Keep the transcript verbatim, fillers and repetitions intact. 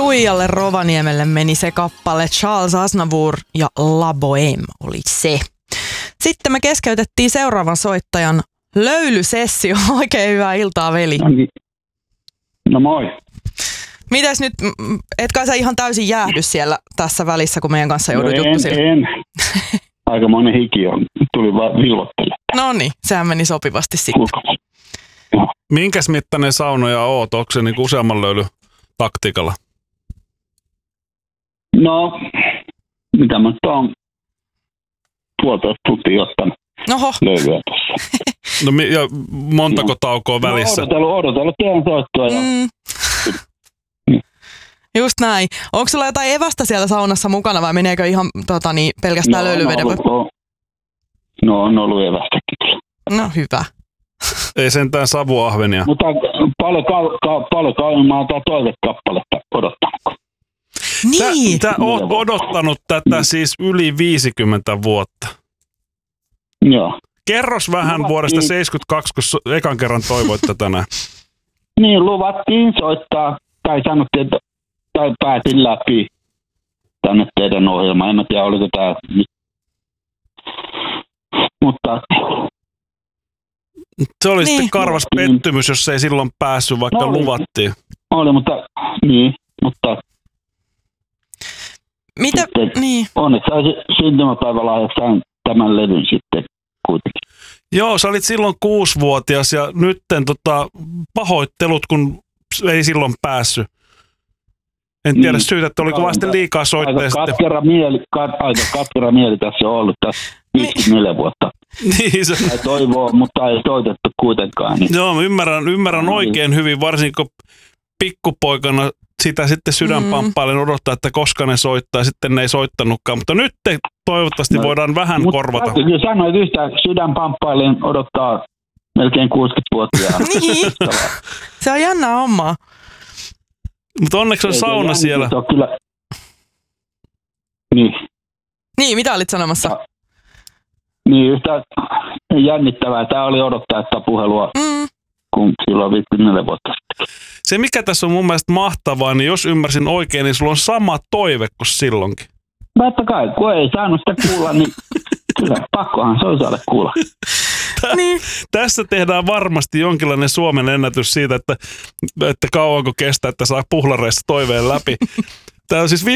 Tuijalle Rovaniemelle meni se kappale. Charles Aznavour ja La Bohème oli se. Sitten me keskeytettiin seuraavan soittajan löylysessio. Oikein hyvää iltaa, veli. No, niin. No moi. Mitäs nyt, etkä sä ihan täysin jäähdy siellä tässä välissä, kun meidän kanssa joudut no juttusille? En, en. Aika monen hiki on. Tuli vaan vilvottele. No niin, sehän meni sopivasti sitten. No. Minkäs mittainen saunoja oot? Onko se niinku useamman löylyn taktiikalla? No, mitä mä nyt oon puolitoista tuntia ottanut Oho. löylyä tuossa. No ja montako no. taukoa välissä? No, odotellut, odotellut teidän soittua. Ja... Mm. Just näin. Onko sulla jotain evästä siellä saunassa mukana vai meneekö ihan tota, niin, pelkästään no, löylyveden? No, no, no on ollut evästäkin kyllä. No hyvä. Ei sentään savuahvenia. Mutta paljon, ka- ka- paljon kauemmin mä oon tää toivekappaletta odottanut. Niin. Sä, sä oot odottanut tätä siis yli viisikymmentä vuotta. Joo. Kerros vähän Luvattiin. vuodesta seitsemänkymmentäkaksi, kun so- ekan kerran toivoit tätä näin. Niin, luvattiin soittaa, tai sanottiin, että tai päätin läpi tänne teidän ohjelmaan. En mä tiedä, oliko tää nyt. Mutta... Se oli niin. sitten karvas pettymys, jos ei silloin päässyt, vaikka no, luvattiin. Oli, mutta... Niin, mutta... Mitä? Sitten, niin. Onneksi sain syntymäpäivälahjaksi sain tämän levyn sitten kuitenkin. Joo, sä olit silloin kuusivuotias ja nytten tota, pahoittelut, kun ei silloin päässyt. En tiedä niin. syytä, että oliko vasta liikaa soitteja aika katkera mieli, kat, aika katkera mieli tässä on ollut tässä viisikymmentäneljä vuotta. Niin se... Tai toivoo, mutta ei soitettu kuitenkaan. Niin. Joo, ymmärrän, ymmärrän no, oikein niin. hyvin, varsinkin kun pikkupoikana sitä sitten sydänpamppailen odottaa, että koska ne soittaa, sitten ne ei soittanutkaan. Mutta nyt te, toivottavasti no, voidaan vähän mut, korvata. Kyllä sanoit yhtä, sydänpamppailen odottaa melkein kuusikymmentävuotiaana. Niin, se on jännä hommaa. Mutta onneksi on ei, sauna ei, siellä. On kyllä... Niin. Niin, mitä olit sanomassa? Ja, niin, yhtä jännittävää. Tämä oli odottaa sitä puhelua, mm. kun silloin viisikymmentäneljä vuotta sitten. Se, mikä tässä on mun mielestä mahtavaa, niin jos ymmärsin oikein, niin sulla on sama toive kuin silloinkin. Totta kai, kun ei saanut sitä kuulla, niin kyllä pakkohan se on saada kuulla. Niin. Tässä tehdään varmasti jonkinlainen Suomen ennätys siitä, että, että kauanko kestää, että saa puhlareissa toiveen läpi. Tämä on siis